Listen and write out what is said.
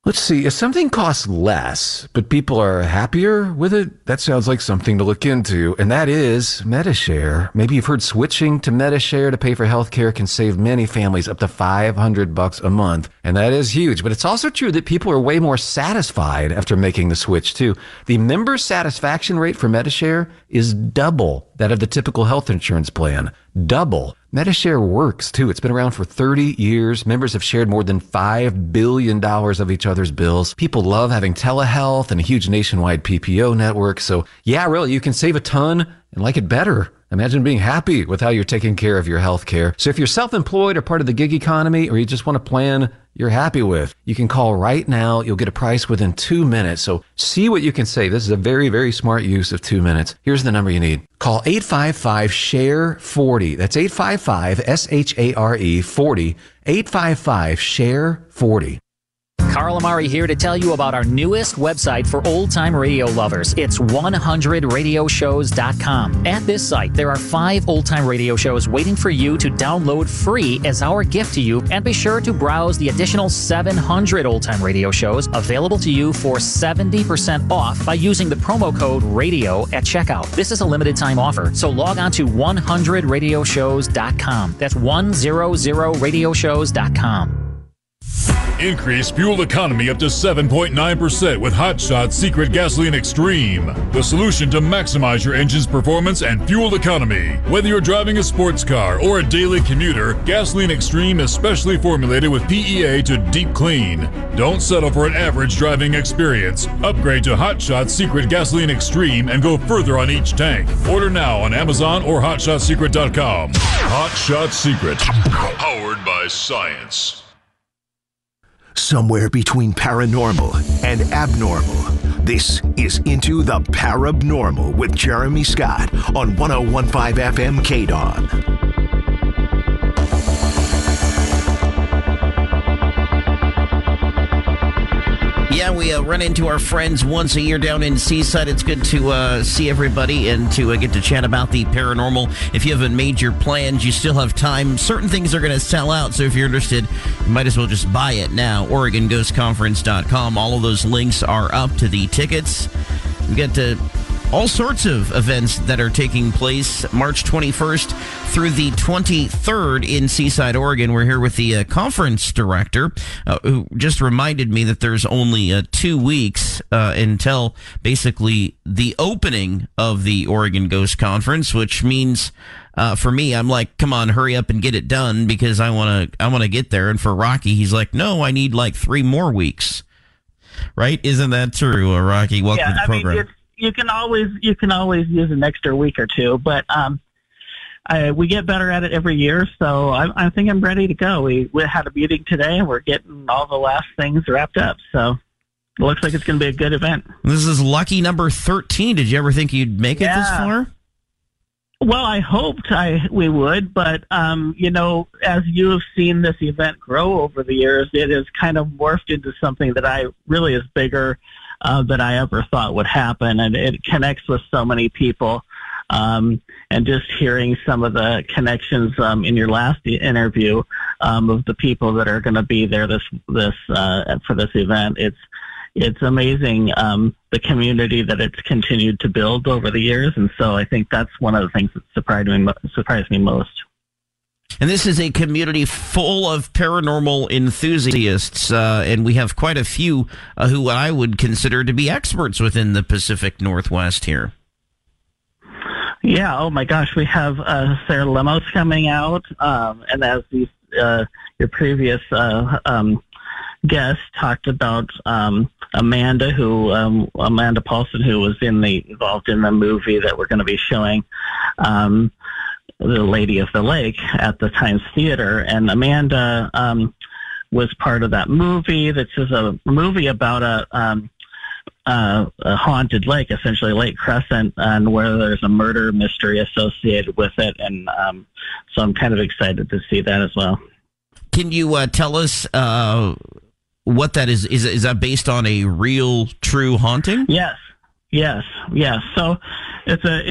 Let's see. If something costs less, but people are happier with it, that sounds like something to look into. And that is Medi-Share. Maybe you've heard switching to Medi-Share to pay for healthcare can save many families up to $500 a month. And that is huge. But it's also true that people are way more satisfied after making the switch, too. The member satisfaction rate for Medi-Share is double that of the typical health insurance plan. Double. Medi-Share works, too. It's been around for 30 years. Members have shared more than $5 billion of each other's bills. People love having telehealth and a huge nationwide PPO network. So, yeah, really, you can save a ton and like it better. Imagine being happy with how you're taking care of your health care. So if you're self-employed or part of the gig economy, or you just want a plan you're happy with, you can call right now. You'll get a price within 2 minutes. So see what you can save. This is a very, very smart use of 2 minutes. Here's the number you need. Call 855-SHARE-40. That's 855-SHARE-40. 855-SHARE-40. Carl Amari here to tell you about our newest website for old-time radio lovers. It's 100radioshows.com. At this site, there are 5 old-time radio shows waiting for you to download free as our gift to you, and be sure to browse the additional 700 old-time radio shows available to you for 70% off by using the promo code RADIO at checkout. This is a limited-time offer, so log on to 100radioshows.com. That's 100radioshows.com. Increase fuel economy up to 7.9% with Hot Shot Secret Gasoline Extreme. The solution to maximize your engine's performance and fuel economy. Whether you're driving a sports car or a daily commuter, Gasoline Extreme is specially formulated with PEA to deep clean. Don't settle for an average driving experience. Upgrade to Hot Shot Secret Gasoline Extreme and go further on each tank. Order now on Amazon or HotShotSecret.com. Hot Shot Secret. Powered by science. Somewhere between paranormal and abnormal, this is Into the Parabnormal with Jeremy Scott on 101.5 FM KDON. Yeah, we run into our friends once a year down in Seaside. It's good to see everybody and to get to chat about the paranormal. If you haven't made your plans, you still have time. Certain things are going to sell out, so if you're interested, you might as well just buy it now. OregonGhostConference.com. All of those links are up to the tickets. We get all sorts of events that are taking place March 21st through the 23rd in Seaside, Oregon. We're here with the conference director, who just reminded me that there's only 2 weeks until basically the opening of the Oregon Ghost Conference, which means for me, I'm like, come on, hurry up and get it done because I want to get there. And for Rocky, he's like, no, I need like 3 more weeks. Right? Isn't that true, Rocky? Welcome to the program. Mean, you can always use an extra week or two, but we get better at it every year, so I think I'm ready to go. We had a meeting today, and we're getting all the last things wrapped up, so it looks like it's going to be a good event. This is lucky number 13. Did you ever think you'd make it this far? Well, I hoped we would, but, as you have seen this event grow over the years, it has kind of morphed into something that really is bigger than I ever thought would happen, and it connects with so many people. And just hearing some of the connections in your last interview of the people that are going to be there for this event, it's amazing the community that it's continued to build over the years, and so I think that's one of the things that surprised me most. And this is a community full of paranormal enthusiasts, and we have quite a few who I would consider to be experts within the Pacific Northwest here. Yeah, oh my gosh, we have Sarah Lemos coming out, and as your previous guest talked about Amanda Paulson, who was involved in the movie that we're going to be showing, The Lady of the Lake at the Times Theater, and Amanda was part of that movie. This is a movie about a haunted lake, essentially Lake Crescent, and where there's a murder mystery associated with it, and so I'm kind of excited to see that as well. Can you tell us what that is? Is that based on a real, true haunting? Yes. So it's